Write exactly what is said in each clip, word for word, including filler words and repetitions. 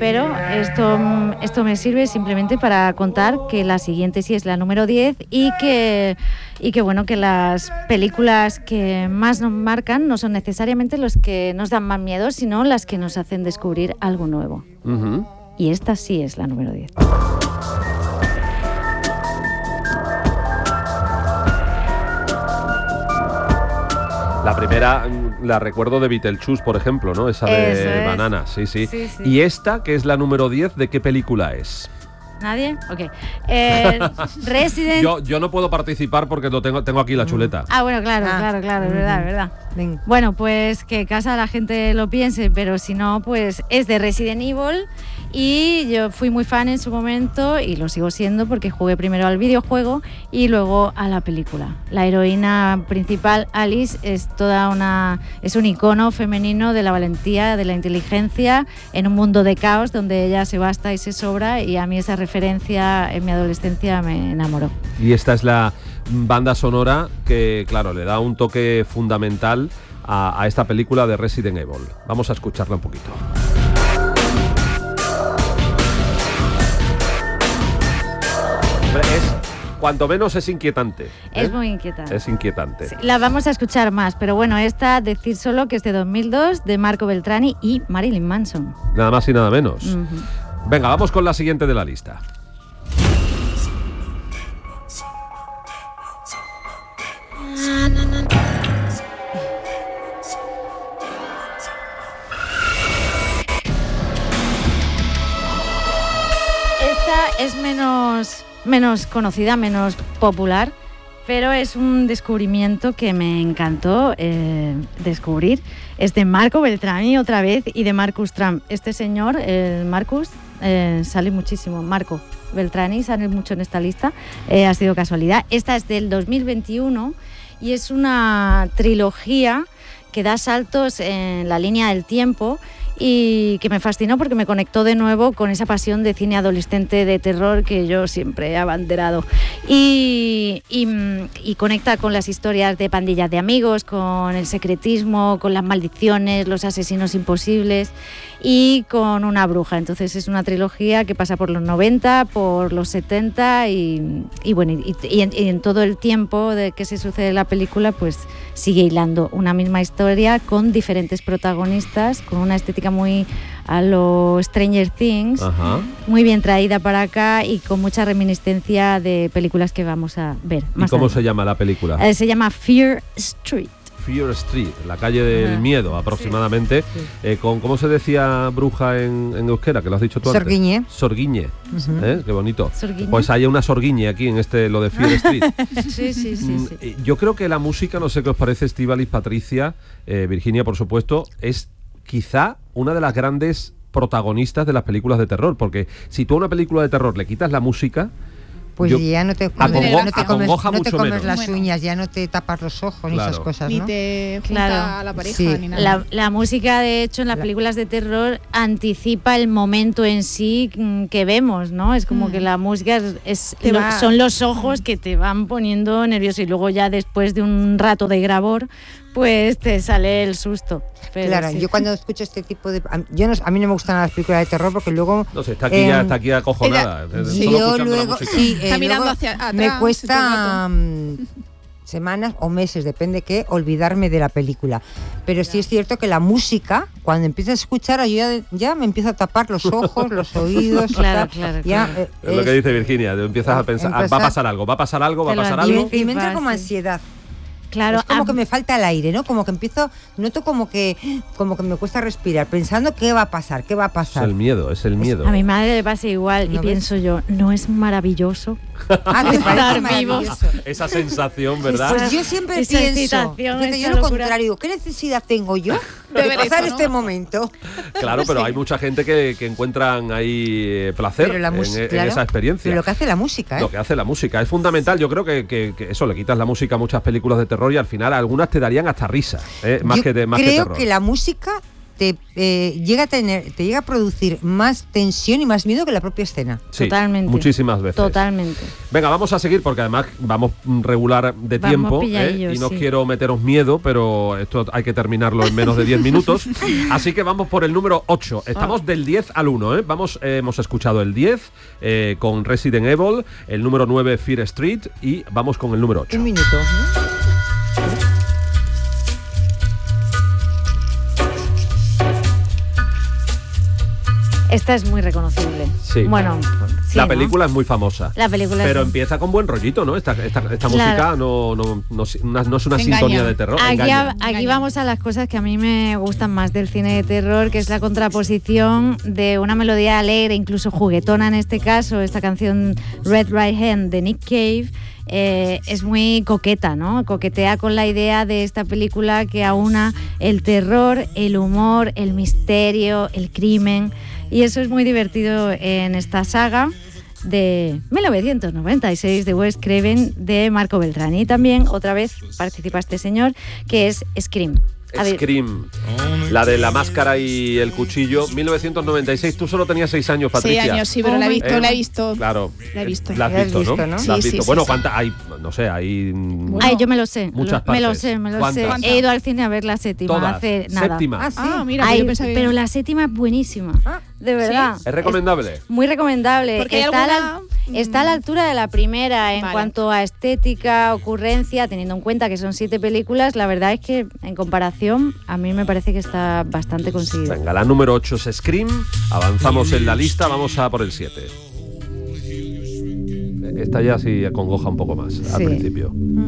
pero esto, esto me sirve simplemente para contar que la siguiente sí es la número diez y que, y que bueno, que las películas que más nos marcan no son necesariamente los que nos dan más miedo, sino las que nos hacen descubrir algo nuevo. Uh-huh. Y esta sí es la número diez. La primera la recuerdo de Beetlejuice, por ejemplo, ¿no? Esa de Eso es. Banana, sí, sí, sí, sí. Y esta, que es la número diez, ¿de qué película es? ¿Nadie? Ok. Eh, Resident... yo, yo no puedo participar porque lo tengo, tengo aquí la chuleta. Ah, bueno, claro, ah. claro, claro, es verdad, es verdad. Venga. Bueno, pues que casa la gente lo piense, pero si no, pues es de Resident Evil. Y yo fui muy fan en su momento y lo sigo siendo porque jugué primero al videojuego y luego a la película. La heroína principal, Alice, es toda una es un icono femenino de la valentía, de la inteligencia en un mundo de caos donde ella se basta y se sobra, y a mí esa referencia en mi adolescencia me enamoró. Y esta es la banda sonora que, claro, le da un toque fundamental a, a esta película de Resident Evil. Vamos a escucharla un poquito. Es, cuanto menos es inquietante. ¿eh? Es muy inquietante. Es inquietante. Sí, la vamos a escuchar más, pero bueno, esta, decir solo que es de dos mil dos, de Marco Beltrami y Marilyn Manson. Nada más y nada menos. Uh-huh. Venga, vamos con la siguiente de la lista. Esta es menos... menos conocida, menos popular, pero es un descubrimiento que me encantó eh, descubrir. Es de Marco Beltrami otra vez y de Marcus Trump. Este señor, el Marcus, eh, sale muchísimo. Marco Beltrami sale mucho en esta lista, eh, ha sido casualidad. Esta es del dos mil veintiuno y es una trilogía que da saltos en la línea del tiempo y que me fascinó porque me conectó de nuevo con esa pasión de cine adolescente de terror que yo siempre he abanderado, y, y, y conecta con las historias de pandillas de amigos, con el secretismo, con las maldiciones, los asesinos imposibles y con una bruja. Entonces es una trilogía que pasa por los noventa, por los setenta y, y bueno, y, y, en, y en todo el tiempo de que se sucede la película pues sigue hilando una misma historia con diferentes protagonistas, con una estética muy a lo Stranger Things. Ajá. Muy bien traída para acá y con mucha reminiscencia de películas que vamos a ver más ¿Y cómo adelante. se llama la película? Eh, se llama Fear Street. Fear Street, la calle del miedo, aproximadamente. Sí, sí. Eh, con, ¿Cómo se decía bruja en, en euskera? Que lo has dicho tú antes. Sorguiñe. Sorguiñe. Uh-huh. ¿Eh? Qué bonito. Sorguiñe. Pues hay una sorguiñe aquí en este lo de Fear Street. sí, sí, sí, sí. Yo creo que la música, no sé qué os parece, Estíbaliz, Patricia, eh, Virginia, por supuesto, es quizá una de las grandes protagonistas de las películas de terror, porque si tú a una película de terror le quitas la música, pues yo, ya no te comes, acongo, no te comes, no te comes menos. las bueno. uñas, ya no te tapas los ojos, claro. ni esas cosas, ni ¿no? te junta claro. a la pareja, sí. ni nada. La, la música, de hecho, en las la... películas de terror anticipa el momento en sí que vemos, ¿no? Es como mm. que la música es, es lo, son los ojos que te van poniendo nervioso y luego ya después de un rato de grabor pues te sale el susto. Pero claro, sí. Yo cuando escucho este tipo de... Yo no, a mí no me gustan las películas de terror porque luego... No sé, está aquí, eh, ya, está aquí acojonada. Ella, sí, yo luego... Sí, está eh, mirando luego hacia atrás. Me cuesta um, semanas o meses, depende qué, olvidarme de la película. Pero sí es cierto que la música, cuando empiezo a escuchar, yo ya, ya me empiezo a tapar los ojos, los oídos... Claro, claro, ya, claro. Eh, es, es lo que dice Virginia, empiezas a pensar, empezar, va a pasar algo, va a pasar algo, va a pasar algo. Y me entra como ansiedad. Claro, es como a... que me falta el aire, ¿no? Como que empiezo, noto como que como que me cuesta respirar, pensando qué va a pasar, qué va a pasar. Es el miedo, es el miedo. A mi madre le pasa igual ¿No y ves? pienso yo, ¿no es maravilloso? Ah, te estar parece vivos. Esa sensación, ¿verdad? Pues yo siempre esa pienso, fíjate, yo lo contrario, ¿qué necesidad tengo yo de, de pasar esto, ¿no? este momento? Claro, pero sí. Hay mucha gente que, que encuentran ahí placer la en, en claro, esa experiencia. Pero lo que hace la música, ¿eh? Lo que hace la música es fundamental. Yo creo que, que, que eso, le quitas la música a muchas películas de terror y al final algunas te darían hasta risa, ¿eh? más, yo que, de, más creo que terror. que la música te eh, llega a tener, te llega a producir más tensión y más miedo que la propia escena. Sí, Totalmente. muchísimas veces. Totalmente. Venga, vamos a seguir porque además vamos regular de Vamos tiempo, ¿eh? pilladillos, Y no sí. quiero meteros miedo, pero esto hay que terminarlo en menos de diez minutos. Así que vamos por el número ocho. Estamos Ah. del diez al uno, ¿eh? Vamos, eh, hemos escuchado el diez eh, con Resident Evil, el número nueve Fear Street y vamos con el número ocho. Un minuto, ¿no? Esta es muy reconocible. Sí. Bueno, sí, La ¿no? película es muy famosa. La película es Pero muy- empieza con buen rollito, ¿no? Esta, esta, esta Claro. música no, no, no, no, no es una Engaña. sintonía de terror. Aquí, engaña. a- aquí vamos a las cosas que a mí me gustan más del cine de terror, que es la contraposición de una melodía alegre, incluso juguetona en este caso, esta canción Red Right Hand de Nick Cave. Eh, es muy coqueta, ¿no? Coquetea con la idea de esta película que aúna el terror, el humor, el misterio, el crimen, y eso es muy divertido en esta saga de mil novecientos noventa y seis de Wes Craven de Marco Beltrán. Y también otra vez participa este señor, que es Scream. A ver, Scream, la de la máscara y el cuchillo, mil novecientos noventa y seis. Tú solo tenías seis años, Patricia. Seis años, sí, pero Oh la he my visto, God. la he visto. Claro. La he visto. La has La has visto, visto, ¿no? ¿no? La has Sí, sí, visto. sí, bueno, sí. ¿cuántas hay? No sé, hay... Bueno, Ay, yo me lo sé. muchas lo- me lo partes. sé, me lo ¿Cuántas? sé. He ido al cine a ver la séptima Todas. hace nada. Séptima. Ah, sí. Ah, mira, pues Ay, yo pensaba que- pero la séptima es buenísima. Ah, de verdad. ¿Es recomendable? Es muy recomendable. Porque hay está, a la, alguna- está a la altura de la primera en Vale. cuanto a estética, ocurrencia, teniendo en cuenta que son siete películas. La verdad es que en comparación a mí me parece que está bastante conseguida. Venga, la número ocho es Scream. Avanzamos en la lista, vamos a por el siete. Esta ya sí acongoja un poco más al Sí. principio.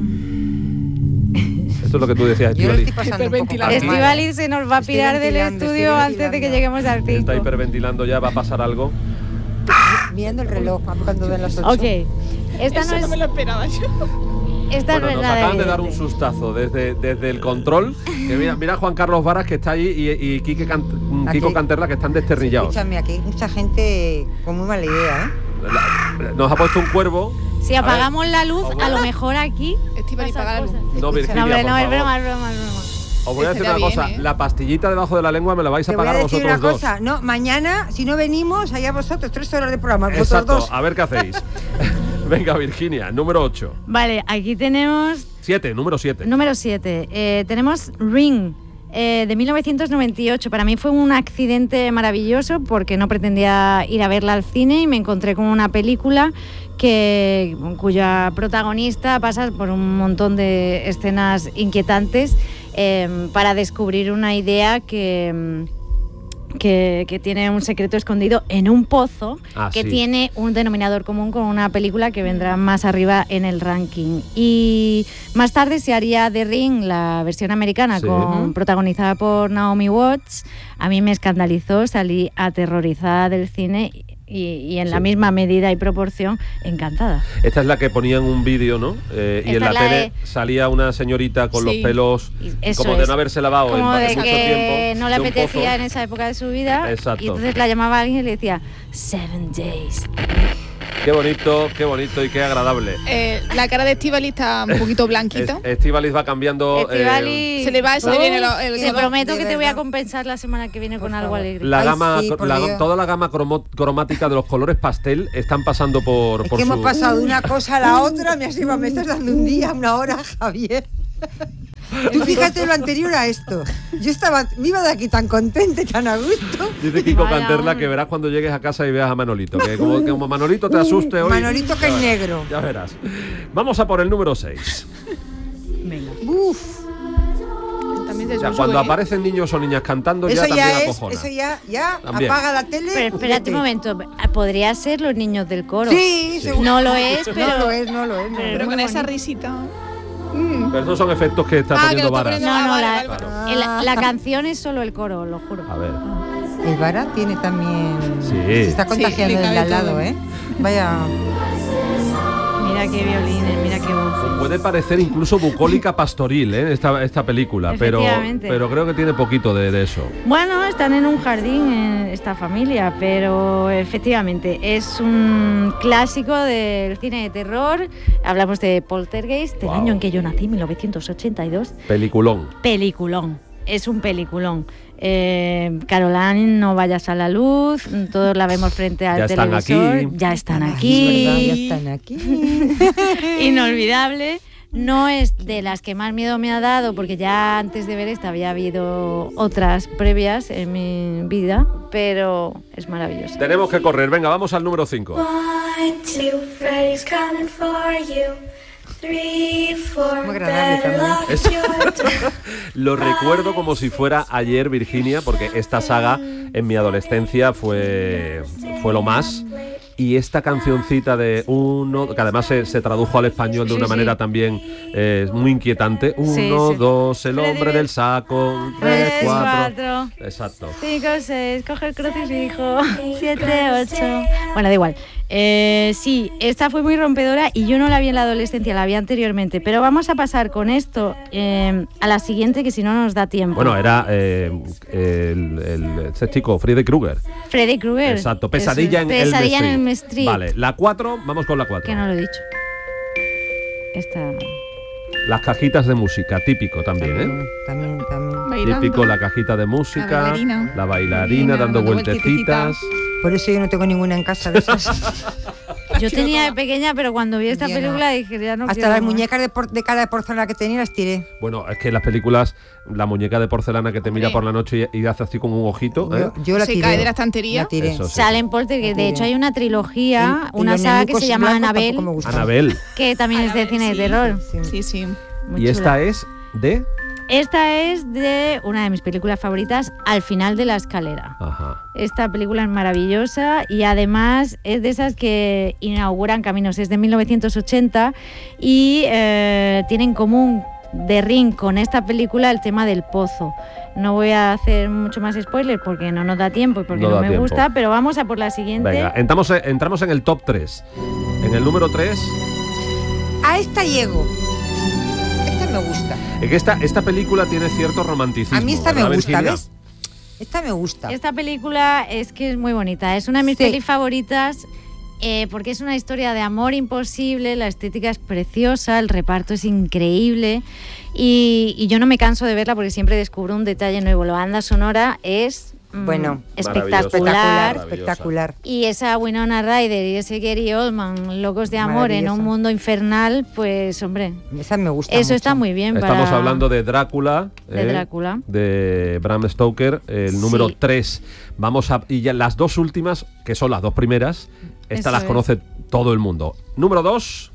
Esto es lo que tú decías, yo lo Estivali. estoy pasando un poco Hiperventilando. mal. Estivali se nos va a Estoy pirar del ventilando, estudio estoy antes de que ventilando. lleguemos al Está cinco. hiperventilando ya, va a pasar algo. Mirando el reloj, cuando den las ocho. Ok. Esta Eso no no es, me lo esperaba yo. esta Bueno, no es nos la acaban de de dar un sustazo desde, desde el control. Que mira, mira a Juan Carlos Varas que está ahí y, y Quique Can- Kiko Aquí. Canterla que están desternillados. Escúchame, aquí hay mucha gente con muy mala idea, ¿eh? La- Nos ha puesto un cuervo. Si A ver. apagamos la luz, Os voy a a- lo mejor aquí. Estíbaliz, pasan apaga la luz. cosas. No, Virginia, No, hombre, por no, es favor. broma, es broma, es broma. Os voy a decir Estaría una bien, cosa. ¿eh? La pastillita debajo de la lengua me la vais a Te voy a pagar decir vosotros una dos. cosa. No, mañana, si no venimos, allá vosotros, tres horas de programa. Vosotros Exacto, dos. a ver qué hacéis. Venga, Virginia, número ocho. Vale, aquí tenemos siete, número siete. número siete. Eh, tenemos Ring. eh, de mil novecientos noventa y ocho. Para mí fue un accidente maravilloso porque no pretendía ir a verla al cine y me encontré con una película que, cuya protagonista pasa por un montón de escenas inquietantes eh, para descubrir una idea que... Que, que tiene un secreto escondido en un pozo, Ah, que sí. tiene un denominador común con una película que vendrá más arriba en el ranking. Y más tarde se haría The Ring, la versión americana, Sí. con, protagonizada por Naomi Watts. A mí me escandalizó, salí aterrorizada del cine y, y en Sí. la misma medida y proporción encantada. Esta es la que ponían un vídeo, ¿no? Eh, y Esta en la es la tele de- salía una señorita con Sí. los pelos Y eso como de es. no haberse lavado en Como ba- de mucho que tiempo. no le de un apetecía pozo. en esa época de su vida. Exacto. Y entonces la llamaba a alguien y le decía Seven Days. Qué bonito, qué bonito y qué agradable. Eh, la cara de Estíbaliz está un poquito blanquita. Es- Estíbaliz va cambiando. eh, Estivali, Se le va, se le viene lo- el te color. prometo de que te voy a verdad. compensar la semana que viene Por con algo favor. alegre. la Ay, gama, sí, por la- Dios. toda la gama cromo- cromática de los colores pastel están pasando por, Es por que su... hemos pasado de una cosa a la otra, me, has, ido- me estás dando un día, una hora, Javier. Tú fíjate lo anterior a esto. Yo estaba, me iba de aquí tan contenta y tan a gusto. Dice Kiko Vaya, Canterla hombre. que verás cuando llegues a casa y veas a Manolito. Que como, que como Manolito te asuste hoy. Manolito que es ya verás, negro. Ya verás. Vamos a por el número seis. Venga. Uf, También se O sea, sube. cuando aparecen niños o niñas cantando eso ya también ya es, acojona. eso ya, ya También. apaga la tele. Pero espérate vete. un momento, podría ser los niños del coro. Sí, seguro. No lo es, pero... No lo es, no lo es. no. Pero muy con esa bonito. risita. Pero estos son efectos que está Ah, que poniendo lo está Varas. poniendo- No, no, Ah, la, vale, vale, vale. el- la canción es solo el coro, lo juro. A ver. El Vara tiene también. Sí. Se está Sí, contagiando le del cabe de al lado, todo. ¿eh? Vaya. Mira qué violines, mira qué voz. Puede parecer incluso bucólica pastoril, ¿eh? esta, esta película, pero, Efectivamente. pero creo que tiene poquito de, de eso. Bueno, están en un jardín en esta familia, pero efectivamente es un clásico del cine de terror. Hablamos de Poltergeist, del Wow. año en que yo nací, mil novecientos ochenta y dos. Peliculón. Peliculón. es un peliculón. Eh, Caroline, no vayas a la luz, todos la vemos frente al Ya están televisor, aquí. ya están Es aquí, verdad, ya están aquí. inolvidable. No es de las que más miedo me ha dado, porque ya antes de ver esta había habido otras previas en mi vida, pero es maravillosa. Tenemos que correr, venga, vamos al número cinco. One, two, Freddy's coming for you. Three, four, Muy agradable better también. lock Es- your door. Lo recuerdo como si fuera ayer, Virginia, porque esta saga en mi adolescencia fue, fue lo más. Y esta cancioncita de uno, que además se, se tradujo al español de Sí, una sí. manera también eh, muy inquietante. Uno, Sí, sí. dos, el Freddy hombre Be- del saco. Tres, Tres, cuatro. cuatro. Exacto. cinco, seis, coge el crucifijo, siete, ocho. Bueno, da igual. Eh, sí, esta fue muy rompedora y yo no la vi en la adolescencia, la vi anteriormente. Pero vamos a pasar con esto eh, a la siguiente, que si no nos da tiempo. Bueno, era eh, el, el- ese chico, Freddy Krueger. Freddy Krueger. Exacto, Pesadilla en Elm Pesadilla en Street. Elm Street. Vale, la cuatro, vamos con la cuatro. Que no lo he dicho. Esta. Las cajitas de música, típico también, ¿eh? También, también. Bailando. Típico, la cajita de música, La bailarina. la bailarina dando Dando vueltecitas. Por eso yo no tengo ninguna en casa de esas. Yo tenía de pequeña, pero cuando vi esta Yo no. película dije, ya no Hasta quiero las más. muñecas de, por- de cara de porcelana que tenía las tiré. Bueno, es que en las películas, la muñeca de porcelana que te mira Hombre. por la noche y, y hace así con un ojito, ¿eh? Yo, yo la Se tiré. cae de la estantería. La tiré. Eso sí. Salen Poltergeist, La de tiré. hecho hay una trilogía, Y- y una los saga que nenucos se llama blancos Annabelle, tampoco me gustan. Anabel. que también es de Annabelle, cine de sí. terror. Sí, sí. Muy Y chula. esta es de... Esta es de una de mis películas favoritas, Al final de la escalera. Ajá. Esta película es maravillosa y además es de esas que inauguran caminos. Es de mil novecientos ochenta y eh, tiene en común de Ring con esta película el tema del pozo. No voy a hacer mucho más spoiler porque no nos da tiempo y porque No no, da me tiempo. gusta, pero vamos a por la siguiente. Venga, entramos, entramos en el top tres. En el número tres, A esta llego. Esta me gusta. es que esta, esta película tiene cierto romanticismo. A mí esta me ¿verdad, gusta, Virginia? ¿ves? Esta me gusta. Esta película es que es muy bonita, es una de mis Sí. pelis favoritas eh, porque es una historia de amor imposible, la estética es preciosa, el reparto es increíble y, y yo no me canso de verla porque siempre descubro un detalle nuevo. La banda sonora es mm, Bueno, espectacular. Espectacular, Maravillosa. espectacular. Y esa Winona Ryder y ese Gary Oldman, locos de amor en un Maravillosa. mundo infernal, pues hombre, Esa me gusta. eso mucho. está muy bien. Estamos para- hablando de Drácula. De eh, Drácula. De Bram Stoker, el número Sí. tres. Vamos a. Y ya las dos últimas, que son las dos primeras, estas Eso las es. conoce todo el mundo. Número dos.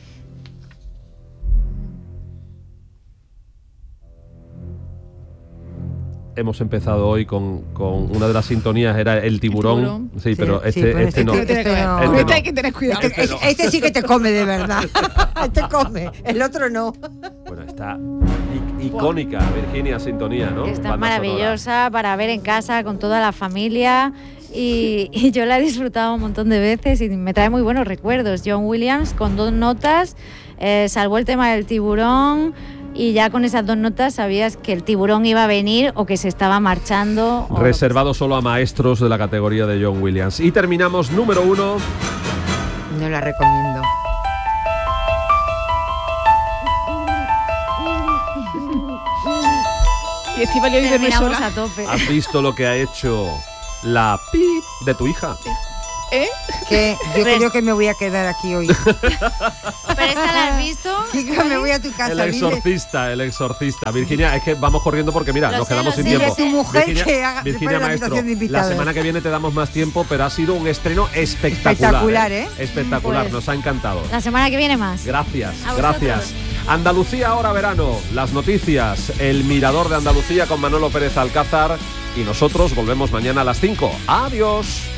Hemos empezado hoy con, con una de las sintonías, era el tiburón. tiburón. Sí, Sí, pero sí, este, pero este este no. tiene que- Tiene que ver. no. Con Este este no. hay que tener cuidado. Este, este- este sí que te come de verdad. Este come, el otro no. Bueno, está i- icónica, Virginia, sintonía, ¿no? Está Banda maravillosa para ver en casa con toda la familia y, y yo la he disfrutado un montón de veces y me trae muy buenos recuerdos. John Williams con dos notas eh, salvó el tema del tiburón y ya con esas dos notas sabías que el tiburón iba a venir o que se estaba marchando. o- Reservado solo a maestros de la categoría de John Williams. Y terminamos número uno. No la recomiendo. Y Estíbaliz hoy duerme Terminamos sola. a tope. ¿Has visto lo que ha hecho la pi de tu hija? ¿Eh? Que yo Res- creo que me voy a quedar aquí hoy. ¿Pero esta la has visto? Chica, me voy a tu casa. El dile- exorcista, el exorcista. Virginia, es que vamos corriendo porque mira, Lo nos sé, quedamos lo sin sé, tiempo. lo sé. Tu mujer Virginia, que haga- Virginia prepare la Maestro, habitación de la invitados. semana que viene te damos más tiempo, pero ha sido un estreno espectacular. Espectacular, ¿eh? Espectacular, Pues- nos ha encantado. La semana que viene más. Gracias, A vosotros. gracias. Andalucía ahora verano, las noticias, el Mirador de Andalucía con Manolo Pérez Alcázar y nosotros volvemos mañana a las cinco. Adiós.